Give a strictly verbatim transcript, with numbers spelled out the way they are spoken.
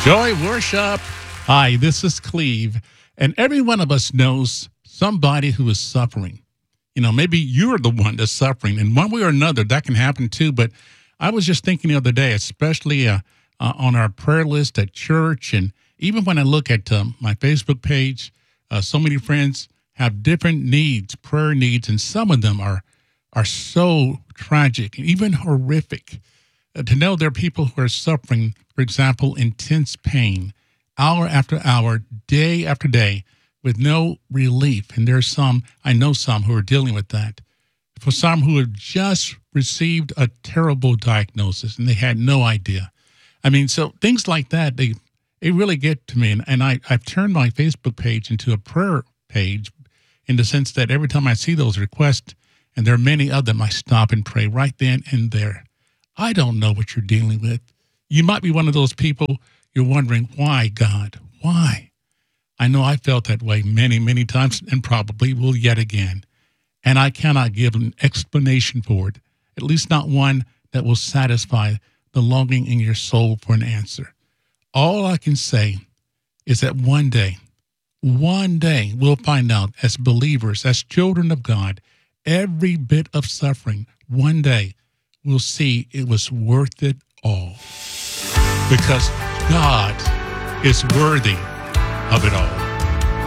Joy Worship. Hi, this is Cleve, and every one of us knows somebody who is suffering. You know, maybe you're the one that's suffering, and one way or another, that can happen too. But I was just thinking the other day, especially uh, uh, on our prayer list at church, and even when I look at um, my Facebook page, uh, so many friends have different needs, prayer needs, and some of them are are so tragic and even horrific. Uh, to know there are people who are suffering, for example, intense pain, hour after hour, day after day, with no relief. And there's some, I know some who are dealing with that. For some who have just received a terrible diagnosis and they had no idea. I mean, so things like that, they they really get to me. And, and I, I've turned my Facebook page into a prayer page in the sense that every time I see those requests, and there are many of them, I stop and pray right then and there. I don't know what you're dealing with. You might be one of those people, you're wondering, why, God? Why? I know I felt that way many, many times and probably will yet again. And I cannot give an explanation for it, at least not one that will satisfy the longing in your soul for an answer. All I can say is that one day, one day we'll find out as believers, as children of God, every bit of suffering, one day we'll see it was worth it all. Because God is worthy of it all.